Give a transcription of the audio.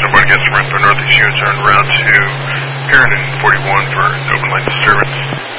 against the Renthorn Northeast units are en route to Heron and 41 for open line disturbance.